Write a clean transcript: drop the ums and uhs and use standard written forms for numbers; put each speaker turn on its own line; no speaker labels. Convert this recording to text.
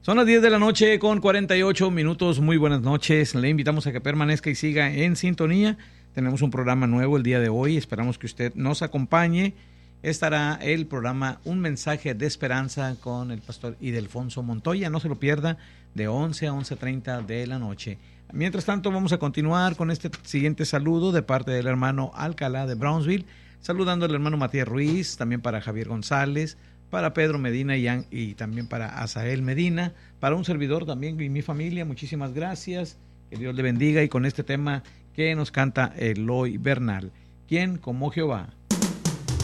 Son las 10 de la noche con 48 minutos. Muy buenas noches. Le invitamos a que permanezca y siga en sintonía. Tenemos un programa nuevo el día de hoy. Esperamos que usted nos acompañe. Estará el programa Un Mensaje de Esperanza con el pastor Ildefonso Montoya. No se lo pierda, de 11 a 11:30 de la noche. Mientras tanto, vamos a continuar con este siguiente saludo de parte del hermano Alcalá de Brownsville. Saludando al hermano Matías Ruiz, también para Javier González, para Pedro Medina y también para Asael Medina, para un servidor también y mi familia. Muchísimas gracias, que Dios le bendiga, y con este tema que nos canta Eloy Bernal. ¿Quién como Jehová?